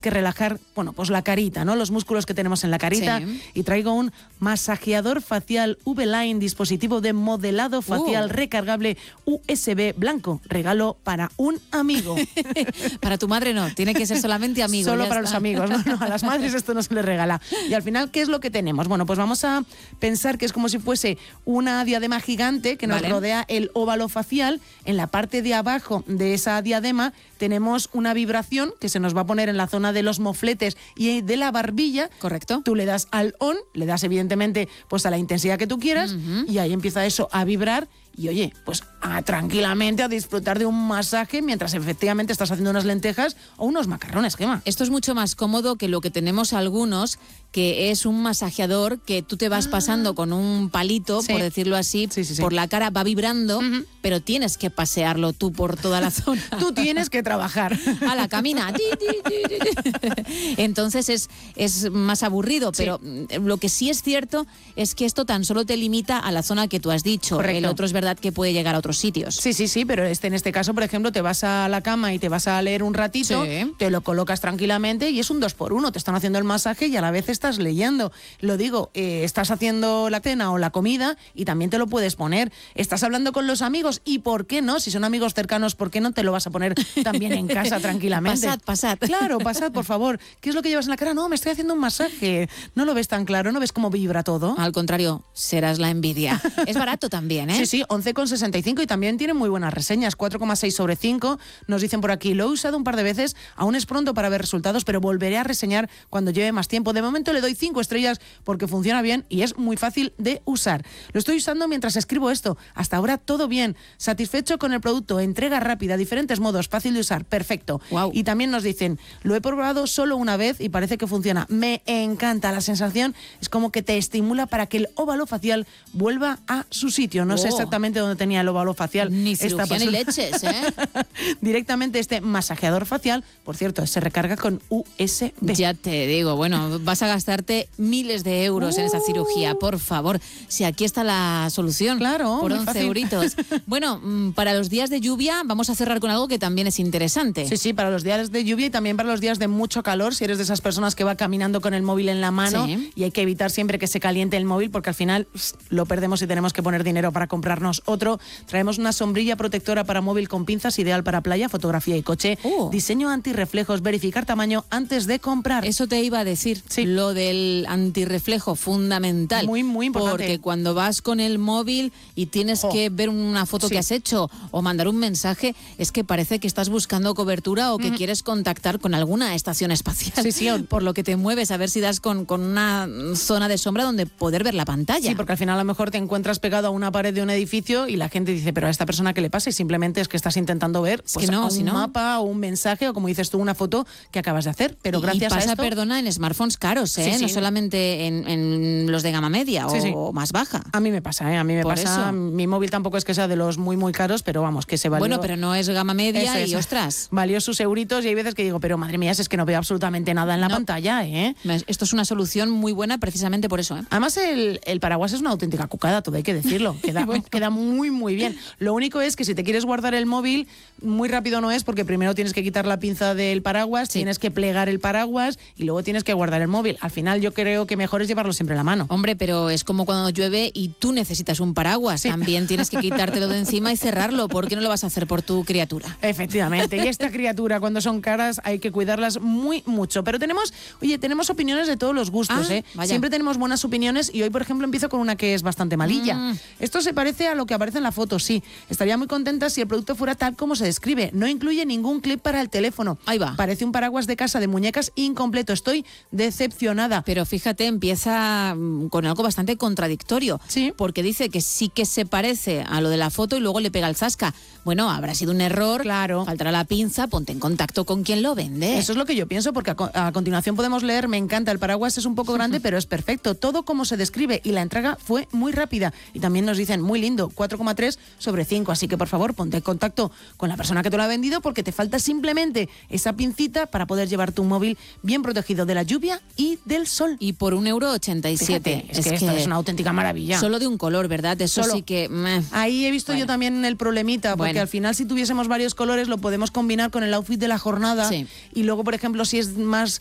que relajar, bueno, pues la carita, ¿no? Los músculos que tenemos en la carita. Sí. Y traigo un masajeador facial V-Line, dispositivo de modelado facial recargable USB blanco. Regalo para un amigo. Para tu madre no, tiene que ser solamente amigo. Solo para los amigos, ¿no? A las madres esto no se les regala. Y al final, ¿qué es lo que tenemos? Bueno, pues vamos a pensar que es como si fuese una diadema gigante que nos rodea el óvalo facial. En la parte de abajo de esa diadema tenemos una vibración que se nos va a poner en la zona de los mofletes y de la barbilla. Correcto. Tú le das al on, le das evidentemente pues a la intensidad que tú quieras y ahí empieza eso a vibrar. Y oye, pues tranquilamente a disfrutar de un masaje mientras efectivamente estás haciendo unas lentejas o unos macarrones, Gemma. Esto es mucho más cómodo que lo que tenemos algunos, que es un masajeador que tú te vas pasando con un palito, por decirlo así, por la cara, va vibrando, pero tienes que pasearlo tú por toda la zona. Tú tienes que trabajar. A la camina. Entonces es más aburrido, pero lo que sí es cierto es que esto tan solo te limita a la zona que tú has dicho. Correcto. El otro es verdad que puede llegar a otros sitios. Sí, pero en este caso, por ejemplo, te vas a la cama y te vas a leer un ratito, te lo colocas tranquilamente y es un 2x1, te están haciendo el masaje y a la vez estás leyendo. Lo digo, estás haciendo la cena o la comida y también te lo puedes poner. Estás hablando con los amigos y ¿por qué no? Si son amigos cercanos, ¿por qué no te lo vas a poner también en casa tranquilamente? Pasad. Claro, pasad, por favor. ¿Qué es lo que llevas en la cara? No, me estoy haciendo un masaje. ¿No lo ves tan claro? ¿No ves cómo vibra todo? Al contrario, serás la envidia. Es barato también, ¿eh? Sí, 11,65 y también tiene muy buenas reseñas, 4,6 sobre 5. Nos dicen por aquí, lo he usado un par de veces, aún es pronto para ver resultados, pero volveré a reseñar cuando lleve más tiempo. De momento le doy 5 estrellas porque funciona bien y es muy fácil de usar. Lo estoy usando mientras escribo esto. Hasta ahora todo bien. Satisfecho con el producto, entrega rápida, diferentes modos, fácil de usar, perfecto. Wow. Y también nos dicen, lo he probado solo una vez y parece que funciona. Me encanta, la sensación es como que te estimula para que el óvalo facial vuelva a su sitio. No sé exactamente dónde tenía el óvalo facial. Ni cirugía ni leches, ¿eh? Directamente este masajeador facial, por cierto, se recarga con USB. Ya te digo, bueno, vas a gastarte miles de euros en esa cirugía, por favor. Si aquí está la solución. Claro, por muy 11 fácil. euritos. Bueno, para los días de lluvia vamos a cerrar con algo que también es interesante. Sí, para los días de lluvia y también para los días de mucho calor, si eres de esas personas que va caminando con el móvil en la mano y hay que evitar siempre que se caliente el móvil porque al final lo perdemos y tenemos que poner dinero para comprarnos otro. Traemos una sombrilla protectora para móvil con pinzas, ideal para playa, fotografía y coche. Diseño antirreflejos, verificar tamaño antes de comprar. Eso te iba a decir, lo del antirreflejo, fundamental. Muy importante. Porque cuando vas con el móvil y tienes que ver una foto que has hecho o mandar un mensaje, es que parece que estás buscando cobertura o que quieres contactar con alguna estación espacial. Por lo que te mueves, a ver si das con una zona de sombra donde poder ver la pantalla. Sí, porque al final a lo mejor te encuentras pegado a una pared de un edificio y la gente dice, pero a esta persona ¿qué le pasa? Y simplemente es que estás intentando ver un mapa o un mensaje o como dices tú, una foto que acabas de hacer. Pero gracias y pasa, a esto... perdona, en smartphones caros, no solamente en los de gama media o más baja. A mí me pasa, a mí me pasa. Eso. Mi móvil tampoco es que sea de los muy caros, pero vamos, que se valió. Bueno, pero no es gama media y ostras. Valió sus euritos y hay veces que digo, pero madre mía, es que no veo absolutamente nada en la pantalla, ¿eh? Esto es una solución muy buena precisamente por eso, ¿eh? Además, el paraguas es una auténtica cucada, todo hay que decirlo. Queda muy bien. Lo único es que si te quieres guardar el móvil, muy rápido no es, porque primero tienes que quitar la pinza del paraguas, tienes que plegar el paraguas y luego tienes que guardar el móvil. Al final yo creo que mejor es llevarlo siempre en la mano. Hombre, pero es como cuando llueve y tú necesitas un paraguas. También tienes que quitártelo de encima y cerrarlo. ¿Por qué no lo vas a hacer por tu criatura? Efectivamente. Y esta criatura, cuando son caras, hay que cuidarlas mucho. Pero tenemos opiniones de todos los gustos, ¿eh? Vaya. Siempre tenemos buenas opiniones y hoy, por ejemplo, empiezo con una que es bastante malilla. Esto se parece a lo que aparece en la foto, sí. Estaría muy contenta si el producto fuera tal como se describe. No incluye ningún clip para el teléfono. Ahí va. Parece un paraguas de casa de muñecas incompleto. Estoy decepcionada. Pero fíjate, empieza con algo bastante contradictorio. Sí. Porque dice que sí que se parece a lo de la foto y luego le pega el zasca. Bueno, habrá sido un error. Claro. Faltará la pinza, ponte en contacto con quien lo vende. Eso es lo que yo pienso, porque a continuación podemos leer, me encanta, el paraguas es un poco grande, pero es perfecto. Todo como se describe y la entrega fue muy rápida. Y también nos dicen, muy lindo, 4,3 sobre 5. Así que, por favor, ponte en contacto con la persona que te lo ha vendido porque te falta simplemente esa pincita para poder llevar tu móvil bien protegido de la lluvia y del sol. Y por 1,87 €. Fíjate, es que esto es una auténtica maravilla. Solo de un color, ¿verdad? Eso Solo. sí que... Ahí he visto yo también el problemita, porque al final si tuviésemos varios colores lo podemos combinar con el outfit de la jornada y luego, por ejemplo, si es más